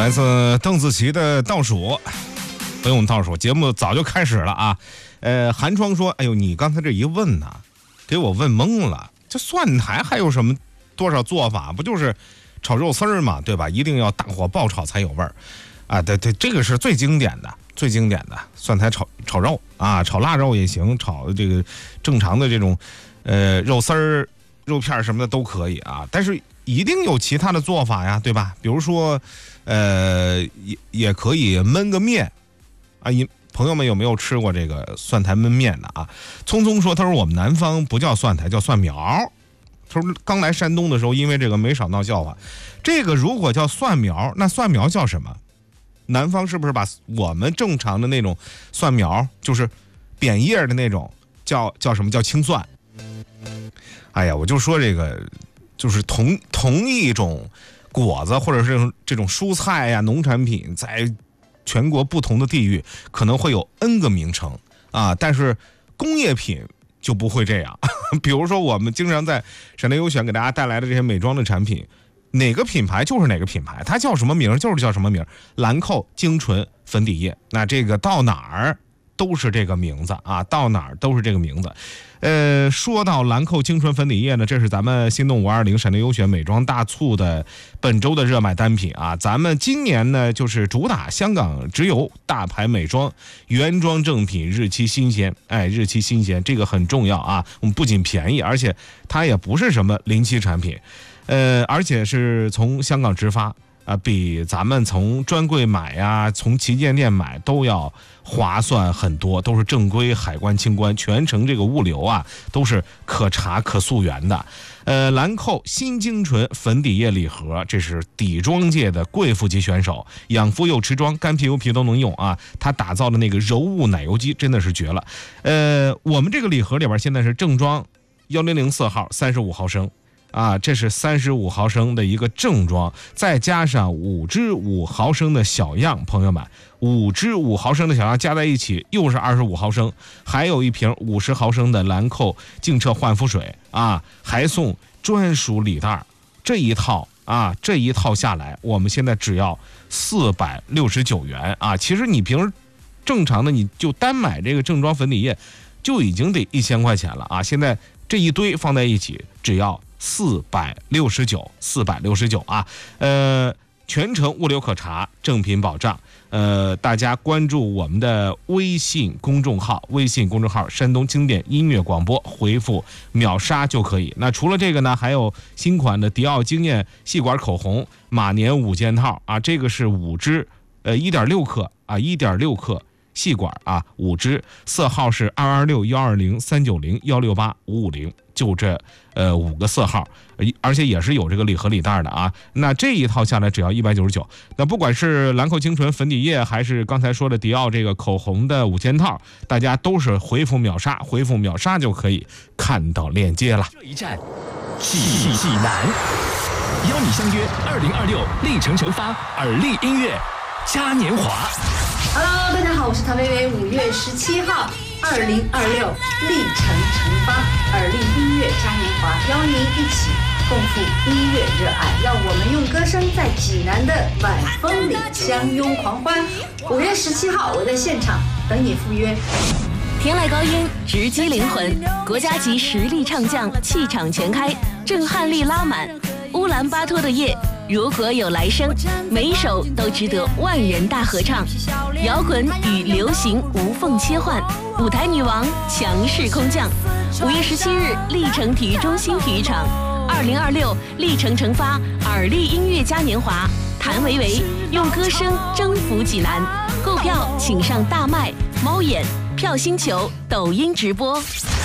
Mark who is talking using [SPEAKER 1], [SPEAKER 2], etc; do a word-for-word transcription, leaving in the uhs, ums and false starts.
[SPEAKER 1] 来自邓紫棋的倒数，不用倒数，节目早就开始了啊。呃，寒窗说：“哎呦，你刚才这一问呢、啊，给我问懵了。这蒜苔还有什么多少做法？不就是炒肉丝儿嘛，对吧？一定要大火爆炒才有味儿啊！对对，这个是最经典的，最经典的蒜苔炒炒肉啊，炒腊肉也行，炒这个正常的这种呃肉丝儿、肉片什么的都可以啊。但是一定有其他的做法呀，对吧？比如说，呃，也也可以焖个面啊。一朋友们有没有吃过这个蒜苔焖面的啊？聪聪说，他说我们南方不叫蒜苔，叫蒜苗。他说刚来山东的时候，因为这个没少闹笑话。这个如果叫蒜苗，那蒜苗叫什么？南方是不是把我们正常的那种蒜苗，就是扁叶的那种，叫叫什么叫青蒜？哎呀，我就说这个。就是同同一种果子或者是这种蔬菜呀、农产品，在全国不同的地域可能会有 N 个名称啊，但是工业品就不会这样。比如说我们经常在闪电优选给大家带来的这些美妆的产品，哪个品牌就是哪个品牌，它叫什么名就是叫什么名。兰蔻精纯粉底液，那这个到哪儿都是这个名字啊，到哪儿都是这个名字。呃，说到兰蔻精纯粉底液呢，这是咱们心动五二零闪电优选美妆大促的本周的热卖单品啊。咱们今年呢，就是主打香港直邮大牌美妆原装正品，日期新鲜，哎，日期新鲜，这个很重要啊。我们不仅便宜，而且它也不是什么临期产品，呃，而且是从香港直发。啊，比咱们从专柜买呀、啊，从旗舰店买都要划算很多，都是正规海关清关，全程这个物流啊都是可查可溯源的。呃，兰蔻新精纯粉底液礼盒，这是底妆界的贵妇级选手，养肤又持妆，干皮油皮都能用啊。它打造的那个柔雾奶油肌真的是绝了。呃，我们这个礼盒里边现在是正装一零零四号三十五毫升。啊，这是三十五毫升的一个正装，再加上五支五毫升的小样，朋友们，五支五毫升的小样加在一起又是二十五毫升，还有一瓶五十毫升的兰蔻净澈焕肤水啊，还送专属礼袋，这一套啊，这一套下来，我们现在只要四百六十九元啊。其实你平时正常的你就单买这个正装粉底液，就已经得一千块钱了啊。现在这一堆放在一起，只要四百六十九，四百六十九啊，呃，全程物流可查，正品保障。呃，大家关注我们的微信公众号，微信公众号山东经典音乐广播，回复秒杀就可以。那除了这个呢，还有新款的迪奥惊艳细管口红马年五件套啊，这个是五支，呃，一点六克啊，一点六克。细管啊，五支，色号是二二六幺二零三九零幺六八五五零，就这呃五个色号，而且也是有这个礼盒礼袋的啊。那这一套下来只要一百九十九。那不管是兰蔻精纯粉底液，还是刚才说的迪奥这个口红的五件套，大家都是回复秒杀，回复秒杀就可以看到链接了。
[SPEAKER 2] 这一站，济济南，邀你相约二零二六历程成发耳力音乐嘉年华。
[SPEAKER 3] Hello， 大家好，我是唐薇薇。五月十七号，二零二六历程成发耳力音乐嘉年华，邀您一起共赴音乐热爱，让我们用歌声在济南的晚风里相拥狂欢。五月十七号，我在现场等你赴约。
[SPEAKER 4] 天籁高音直击灵魂，国家级实力唱将，气场全开，震撼力拉满。乌兰巴托的夜，如果有来生，每一首都值得万人大合唱。摇滚与流行无缝切换，舞台女王强势空降。五月十七日，历城体育中心体育场，二零二六历程成发耳力音乐嘉年华，谭维维用歌声征服济南。购票请上大麦、猫眼、票星球、抖音直播。